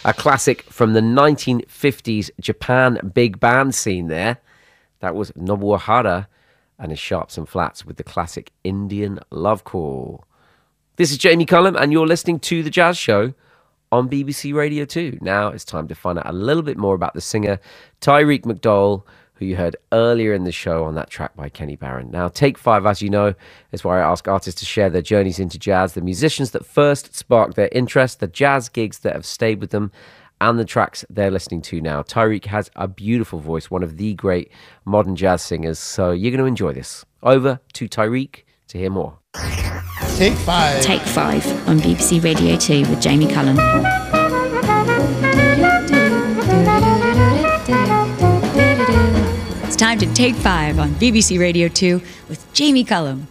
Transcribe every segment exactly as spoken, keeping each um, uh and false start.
A classic from the nineteen fifties Japan big band scene there. That was Nobuo Hara and his Sharps and Flats with the classic Indian Love Call. This is Jamie Cullum, and you're listening to The Jazz Show on B B C Radio two. Now it's time to find out a little bit more about the singer Tyreek McDowell, who you heard earlier in the show on that track by Kenny Barron. Now, Take Five, as you know, is where I ask artists to share their journeys into jazz, the musicians that first sparked their interest, the jazz gigs that have stayed with them, and the tracks they're listening to now. Tyreek has a beautiful voice, one of the great modern jazz singers, so you're going to enjoy this. Over to Tyreek to hear more. Take Five. Take Five on B B C Radio two with Jamie Cullum. It's time to Take Five on B B C Radio two with Jamie Cullum.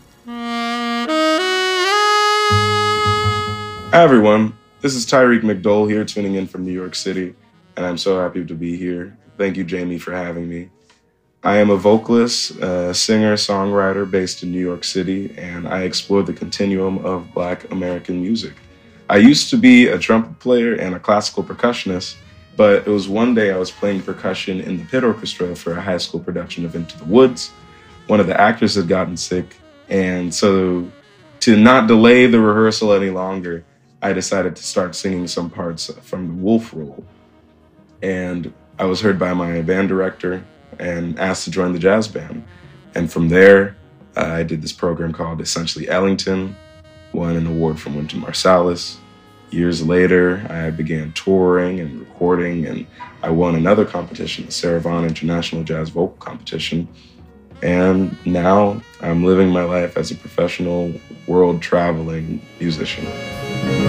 Hi everyone, this is Tyreek McDowell here, tuning in from New York City, and I'm so happy to be here. Thank you, Jamie, for having me. I am a vocalist, a singer, songwriter based in New York City, and I explore the continuum of Black American music. I used to be a trumpet player and a classical percussionist, but it was one day I was playing percussion in the pit orchestra for a high school production of Into the Woods. One of the actors had gotten sick, and so to not delay the rehearsal any longer, I decided to start singing some parts from the Wolf role. And I was heard by my band director and asked to join the jazz band. And from there, uh, I did this program called Essentially Ellington, won an award from Wynton Marsalis. Years later, I began touring and recording, and I won another competition, the Sarah Vaughan International Jazz Vocal Competition. And now I'm living my life as a professional, world-traveling musician.